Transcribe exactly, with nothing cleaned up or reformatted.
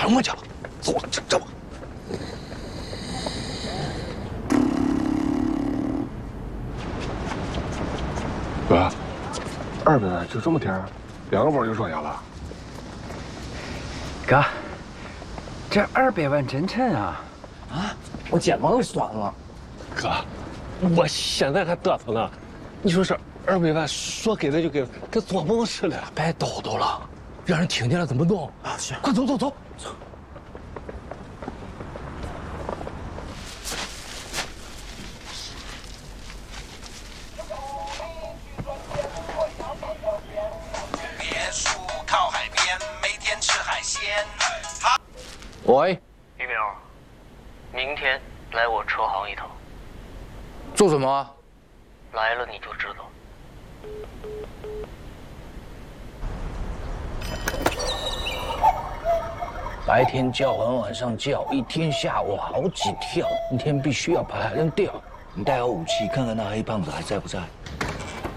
什么去了？走了，这这吧。哥，二百万就这么点儿，两个包就装下了。 哥，这二百万真沉啊！ 啊，我肩膀都酸了。 哥，我现在还嘚瑟呢。你说这二百万说给的就给了，跟做梦似的。 别叨叨了，让人听见了怎么弄啊？行， 快走走走走。 别墅靠海边，每天吃海鲜。 喂， 于明，明天来我车行一趟。 做什么啊？ 来了你就知道。 白天叫完，晚上叫，一天下午好几跳，今天必须要把他扔掉。 你带好武器，看看那黑胖子还在不在。